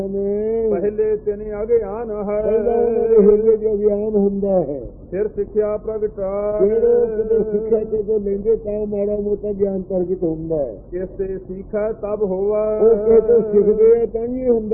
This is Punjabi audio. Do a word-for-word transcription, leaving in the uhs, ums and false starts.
ਪਹਿਲੇ ਤਿਨ ਅਗਿਆਨ ਹੈ, ਹਿਰਦੇ ਚ ਅਗਿਆਨ ਹੁੰਦਾ ਹੈ। ਫਿਰ ਸਿੱਖਿਆ ਪ੍ਰਗਟਾਏ, ਜਿਹੜੇ ਕਿਤੇ ਸਿੱਖਿਆ ਜਦੋਂ ਲੈਂਦੇ ਤਾਂ ਮਾੜਾ ਮੋਟਾ ਗਿਆਨ ਪ੍ਰਗਟ ਹੁੰਦਾ ਹੈ। ਜਿਸ ਤੇ ਸਿੱਖਿਆ ਤਬ ਹੋਵਾ, ਉਹ ਕਿਤੇ ਸਿੱਖਦੇ ਆ ਤਾਂ ਹੀ ਹੁੰਦਾ।